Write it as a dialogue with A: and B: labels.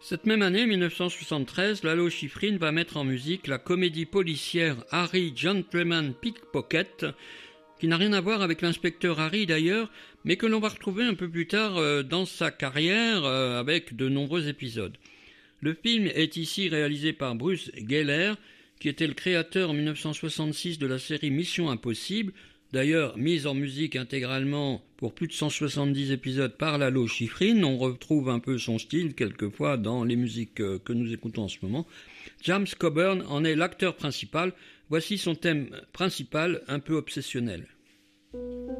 A: Cette même année, 1973, Lalo Schifrin va mettre en musique la comédie policière Harry Gentleman Pickpocket, qui n'a rien à voir avec l'inspecteur Harry d'ailleurs, mais que l'on va retrouver un peu plus tard dans sa carrière avec de nombreux épisodes. Le film est ici réalisé par Bruce Geller, qui était le créateur en 1966 de la série Mission Impossible, d'ailleurs mise en musique intégralement pour plus de 170 épisodes par Lalo Schifrin. On retrouve un peu son style quelquefois dans les musiques que nous écoutons en ce moment. James Coburn en est l'acteur principal. Voici son thème principal, un peu obsessionnel.